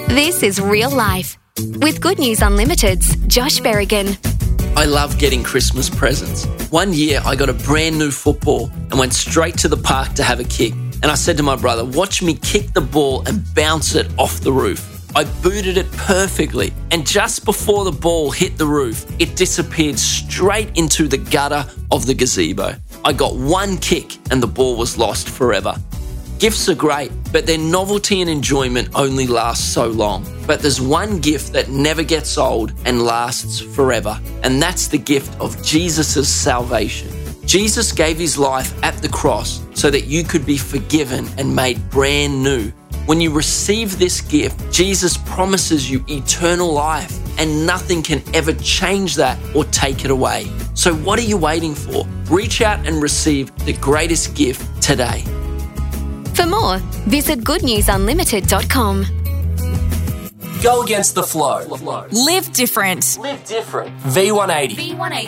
This is Real Life with Good News Unlimited's Josh Berrigan. I love getting Christmas presents. One year I got a brand new football and went straight to the park to have a kick. And I said to my brother, watch me kick the ball and bounce it off the roof. I booted it perfectly, and just before the ball hit the roof, it disappeared straight into the gutter of the gazebo. I got one kick and the ball was lost forever. Gifts are great, but their novelty and enjoyment only last so long. But there's one gift that never gets old and lasts forever, and that's the gift of Jesus' salvation. Jesus gave his life at the cross so that you could be forgiven and made brand new. When you receive this gift, Jesus promises you eternal life, and nothing can ever change that or take it away. So what are you waiting for? Reach out and receive the greatest gift today. For more, visit goodnewsunlimited.com. Go against the flow. Live different. Live different. V180.